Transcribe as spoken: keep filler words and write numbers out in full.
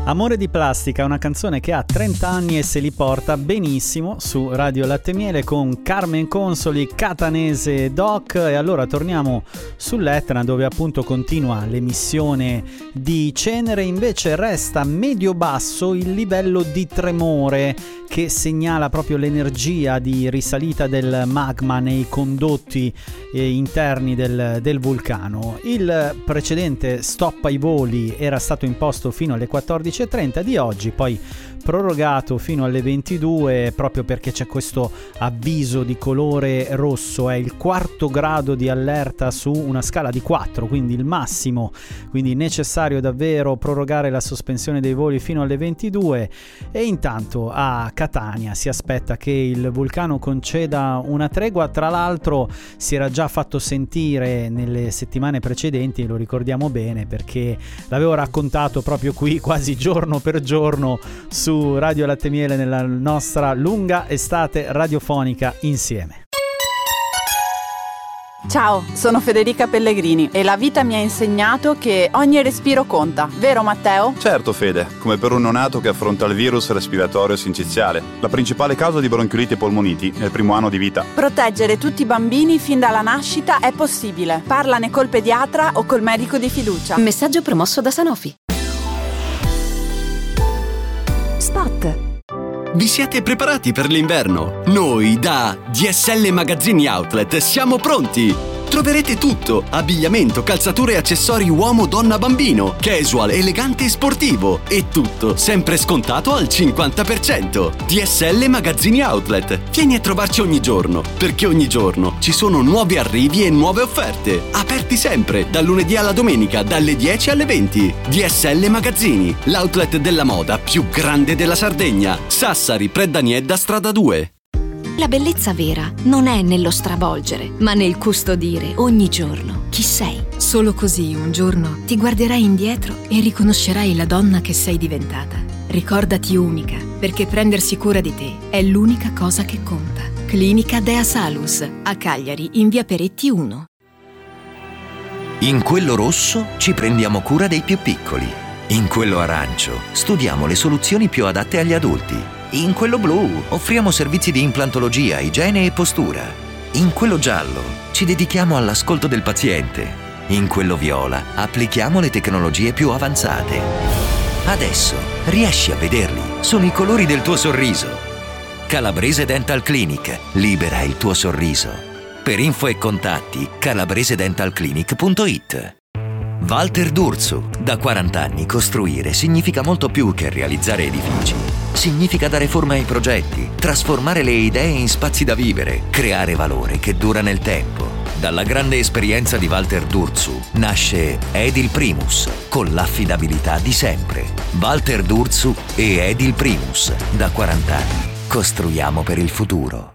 Amore di plastica, una canzone che ha trenta anni e se li porta benissimo su Radio Latte Miele con Carmen Consoli, Catanese Doc. E allora torniamo sull'Etna, dove appunto continua l'emissione di cenere. Invece resta medio-basso il livello di tremore, che segnala proprio l'energia di risalita del magma nei condotti eh, interni del, del vulcano. Il precedente stop ai voli era stato imposto fino alle quattordici e trenta di oggi, poi prorogato fino alle ventidue, proprio perché c'è questo avviso di colore rosso. È il quarto grado di allerta su una scala di quattro, quindi il massimo, quindi necessario davvero prorogare la sospensione dei voli fino alle ventidue. E intanto a Catania si aspetta che il vulcano conceda una tregua. Tra l'altro si era già fatto sentire nelle settimane precedenti, lo ricordiamo bene perché l'avevo raccontato proprio qui quasi giorno per giorno su Radio Latte Miele nella nostra lunga estate radiofonica insieme. Ciao, sono Federica Pellegrini e la vita mi ha insegnato che ogni respiro conta, vero Matteo? Certo Fede, come per un neonato che affronta il virus respiratorio sinciziale, la principale causa di bronchiolite e polmoniti nel primo anno di vita. Proteggere tutti i bambini fin dalla nascita è possibile. Parlane col pediatra o col medico di fiducia. Messaggio promosso da Sanofi. Spot. Vi siete preparati per l'inverno? Noi da D S L Magazzini Outlet siamo pronti! Troverete tutto: abbigliamento, calzature e accessori uomo, donna, bambino, casual, elegante e sportivo. E tutto sempre scontato al cinquanta per cento. D S L Magazzini Outlet. Vieni a trovarci ogni giorno, perché ogni giorno ci sono nuovi arrivi e nuove offerte. Aperti sempre, dal lunedì alla domenica, dalle dieci alle venti. D S L Magazzini, l'outlet della moda più grande della Sardegna. Sassari, Preddaniedda, strada due. La bellezza vera non è nello stravolgere, ma nel custodire ogni giorno chi sei. Solo così un giorno ti guarderai indietro e riconoscerai la donna che sei diventata. Ricordati unica, perché prendersi cura di te è l'unica cosa che conta. Clinica Dea Salus, a Cagliari, in via Peretti uno. In quello rosso ci prendiamo cura dei più piccoli. In quello arancio studiamo le soluzioni più adatte agli adulti. In quello blu offriamo servizi di implantologia, igiene e postura. In quello giallo ci dedichiamo all'ascolto del paziente. In quello viola applichiamo le tecnologie più avanzate. Adesso riesci a vederli, sono i colori del tuo sorriso. Calabrese Dental Clinic, libera il tuo sorriso. Per info e contatti calabrese dental clinic punto it. Walter D'Urso. Da quaranta anni costruire significa molto più che realizzare edifici. Significa dare forma ai progetti, trasformare le idee in spazi da vivere, creare valore che dura nel tempo. Dalla grande esperienza di Walter D'Urso nasce Edil Primus, con l'affidabilità di sempre. Walter D'Urso e Edil Primus. Da quaranta anni costruiamo per il futuro.